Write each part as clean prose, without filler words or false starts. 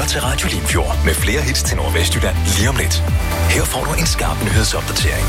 til Radio Limfjord med flere hits til Nordvestjylland lige om lidt. Her får du en skarp nyhedsopdatering.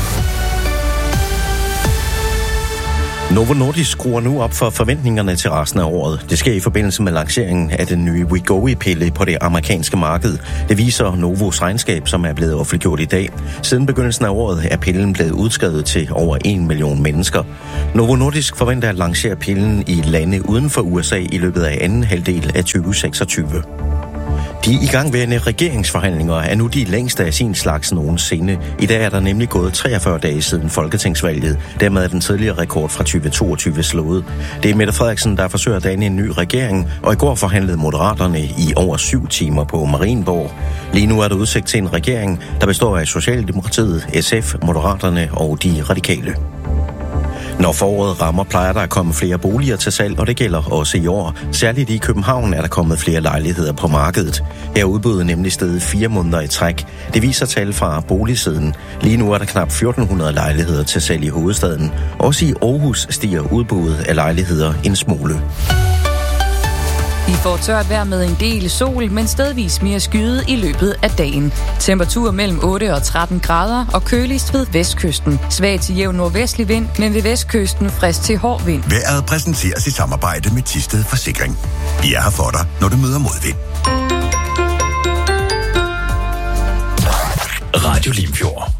Novo Nordisk skruer nu op for forventningerne til resten af året. Det sker i forbindelse med lanceringen af den nye Wegovy-pille på det amerikanske marked. Det viser Novos regnskab, som er blevet offentliggjort i dag. Siden begyndelsen af året er pillen blevet udskrevet til over 1 million mennesker. Novo Nordisk forventer at lancere pillen i lande uden for USA i løbet af anden halvdel af 2026. De igangværende regeringsforhandlinger er nu de længste af sin slags nogensinde. I dag er der nemlig gået 43 dage siden folketingsvalget. Dermed er den tidligere rekord fra 2022 slået. Det er Mette Frederiksen, der forsøger at danne en ny regering, og i går forhandlede Moderaterne i over 7 timer på Marienborg. Lige nu er der udsigt til en regering, der består af Socialdemokratiet, SF, Moderaterne og de radikale. Når foråret rammer, plejer der at komme flere boliger til salg, og det gælder også i år. Særligt i København er der kommet flere lejligheder på markedet. Her er udbuddet nemlig steget 4 måneder i træk. Det viser tal fra boligsiden. Lige nu er der knap 1400 lejligheder til salg i hovedstaden. Også i Aarhus stiger udbuddet af lejligheder en smule. Vi får tørt vejr med en del sol, men stedvis mere skyet i løbet af dagen. Temperatur mellem 8 og 13 grader og køligst ved vestkysten. Svag til jævn nordvestlig vind, men ved vestkysten frisk til hård vind. Vejret præsenteres i samarbejde med Thisted Forsikring. Vi er her for dig, når du møder modvind. Radio Limfjord.